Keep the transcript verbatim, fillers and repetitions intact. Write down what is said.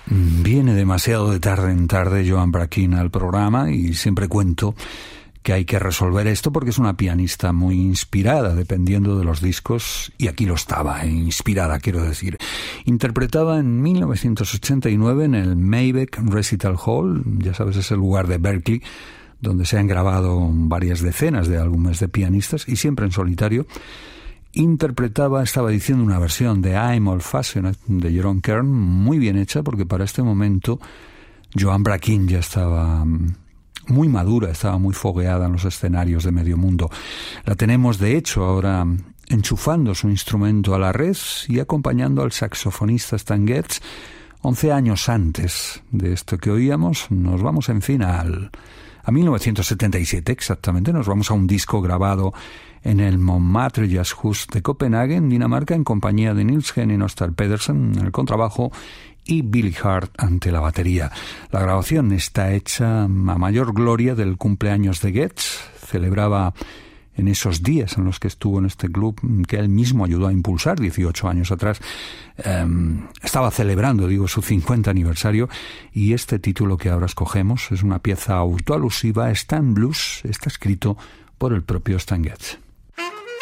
Viene demasiado de tarde en tarde Joan Braquin al programa y siempre cuento que hay que resolver esto porque es una pianista muy inspirada, dependiendo de los discos, y aquí lo estaba, inspirada, quiero decir. Interpretaba en mil novecientos ochenta y nueve en el Maybach Recital Hall, ya sabes, es el lugar de Berkeley, donde se han grabado varias decenas de álbumes de pianistas, y siempre en solitario. Interpretaba, estaba diciendo, una versión de I'm Old Fashioned de Jerome Kern, muy bien hecha, porque para este momento Joan Braquin ya estaba muy madura, estaba muy fogueada en los escenarios de medio mundo. La tenemos, de hecho, ahora enchufando su instrumento a la red y acompañando al saxofonista Stan Getz, once años antes de esto que oíamos. Nos vamos, en fin, al, a mil novecientos setenta y siete, exactamente. Nos vamos a un disco grabado en el Montmartre Jazz Hus de Copenhague, en Dinamarca, en compañía de Niels Henning Ostar Pedersen en el contrabajo y Billy Hart ante la batería. La grabación está hecha a mayor gloria del cumpleaños de Getz. Celebraba en esos días en los que estuvo en este club que él mismo ayudó a impulsar dieciocho años atrás. Eh, estaba celebrando, digo, su cincuenta aniversario, y este título que ahora escogemos es una pieza autoalusiva, Stan Blues, está escrito por el propio Stan Getz.